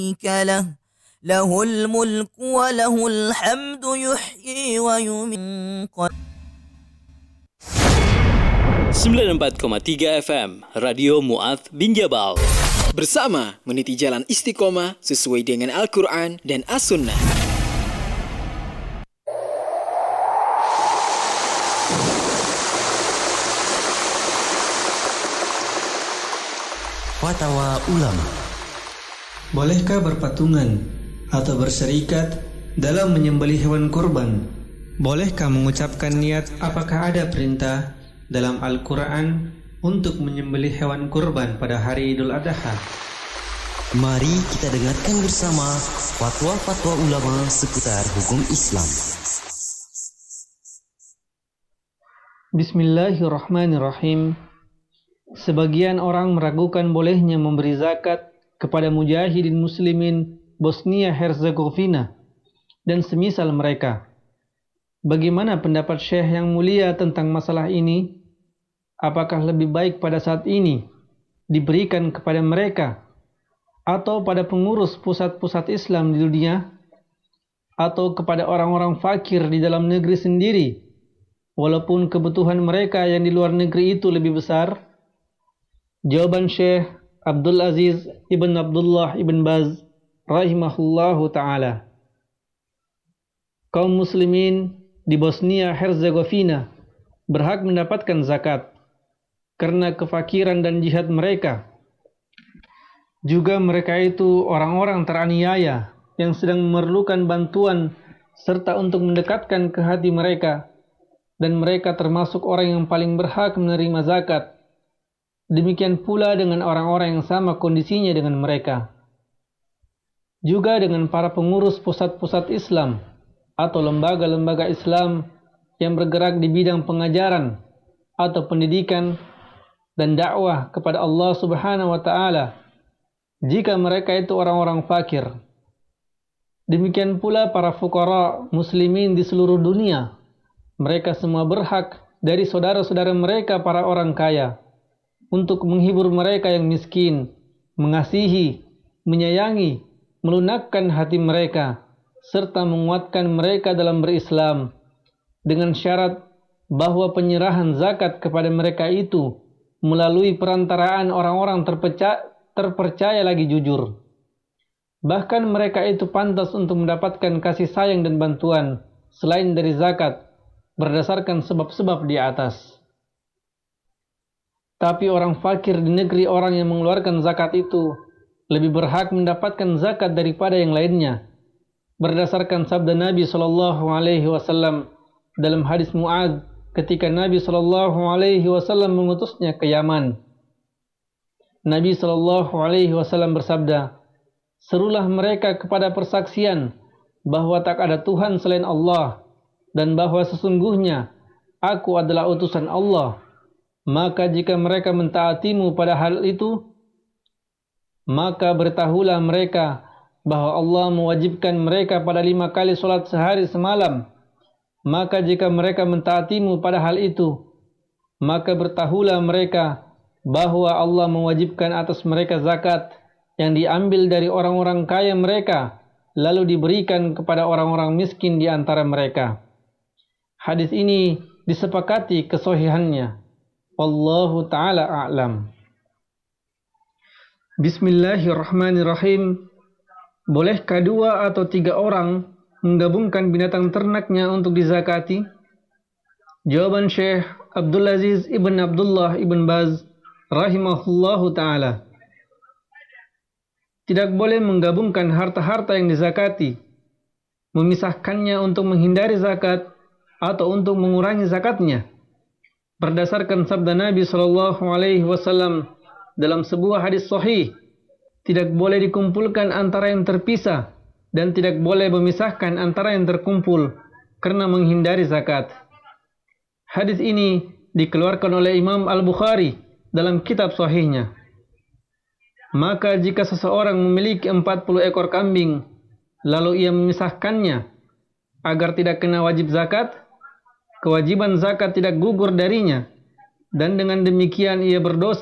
له له الملك وله الحمد يحيي ويميت. 94,3 FM Radio Mu'adz bin Jabal. Bersama meniti jalan istiqomah sesuai dengan Al-Quran dan As-Sunnah. Fatwa ulama. Bolehkah berpatungan atau berserikat dalam menyembelih hewan kurban? Bolehkah mengucapkan niat apakah ada perintah dalam Al-Quran untuk menyembelih hewan kurban pada hari Idul Adha? Mari kita dengarkan bersama fatwa-fatwa ulama seputar hukum Islam. Bismillahirrahmanirrahim. Sebagian orang meragukan bolehnya memberi zakat kepada mujahidin muslimin Bosnia Herzegovina dan semisal mereka. Bagaimana pendapat Syekh yang mulia tentang masalah ini? Apakah lebih baik pada saat ini diberikan kepada mereka atau pada pengurus pusat-pusat Islam di dunia atau kepada orang-orang fakir di dalam negeri sendiri walaupun kebutuhan mereka yang di luar negeri itu lebih besar? Jawaban Syekh Abdul Aziz Ibn Abdullah Ibn Baz rahimahullahu ta'ala. Kaum muslimin di Bosnia Herzegovina berhak mendapatkan zakat karena kefakiran dan jihad mereka. Juga mereka itu orang-orang teraniaya yang sedang memerlukan bantuan serta untuk mendekatkan ke hati mereka, dan mereka termasuk orang yang paling berhak menerima zakat. Demikian pula dengan orang-orang yang sama kondisinya dengan mereka. Juga dengan para pengurus pusat-pusat Islam atau lembaga-lembaga Islam yang bergerak di bidang pengajaran atau pendidikan dan dakwah kepada Allah Subhanahu wa ta'ala jika mereka itu orang-orang fakir. Demikian pula para fuqara muslimin di seluruh dunia. Mereka semua berhak dari saudara-saudara mereka para orang kaya untuk menghibur mereka yang miskin, mengasihi, menyayangi, melunakkan hati mereka, serta menguatkan mereka dalam berislam, dengan syarat bahwa penyerahan zakat kepada mereka itu melalui perantaraan orang-orang terpercaya lagi jujur. Bahkan mereka itu pantas untuk mendapatkan kasih sayang dan bantuan selain dari zakat berdasarkan sebab-sebab di atas. Tapi orang fakir di negeri orang yang mengeluarkan zakat itu lebih berhak mendapatkan zakat daripada yang lainnya, berdasarkan sabda Nabi SAW dalam hadis Mu'adz ketika Nabi SAW mengutusnya ke Yaman. Nabi SAW bersabda, "Serulah mereka kepada persaksian bahwa tak ada Tuhan selain Allah dan bahwa sesungguhnya aku adalah utusan Allah. Maka jika mereka mentaatimu pada hal itu, maka beritahulah mereka bahwa Allah mewajibkan mereka pada 5 kali salat sehari semalam. Maka jika mereka mentaatimu pada hal itu, maka beritahulah mereka bahwa Allah mewajibkan atas mereka zakat yang diambil dari orang-orang kaya mereka, lalu diberikan kepada orang-orang miskin di antara mereka." Hadis ini disepakati kesohihannya. Wallahu ta'ala a'lam. Bismillahirrahmanirrahim. Bolehkah 2 atau 3 orang menggabungkan binatang ternaknya untuk dizakati? Jawaban Syekh Abdul Aziz Ibn Abdullah Ibn Baz rahimahullahu ta'ala. Tidak boleh menggabungkan harta-harta yang dizakati, memisahkannya untuk menghindari zakat atau untuk mengurangi zakatnya. Berdasarkan sabda Nabi SAW dalam sebuah hadis sahih, tidak boleh dikumpulkan antara yang terpisah dan tidak boleh memisahkan antara yang terkumpul karena menghindari zakat. Hadis ini dikeluarkan oleh Imam Al-Bukhari dalam kitab sahihnya. Maka jika seseorang memiliki 40 ekor kambing, lalu ia memisahkannya agar tidak kena wajib zakat, kewajiban zakat tidak gugur darinya, dan dengan demikian ia berdosa